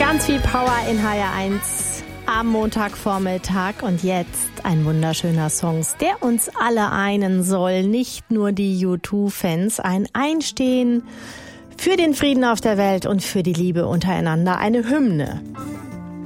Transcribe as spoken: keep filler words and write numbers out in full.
Ganz viel Power in H R eins am Montagvormittag und jetzt ein wunderschöner Song, der uns alle einen soll, nicht nur die U zwei Fans, ein Einstehen für den Frieden auf der Welt und für die Liebe untereinander, eine Hymne.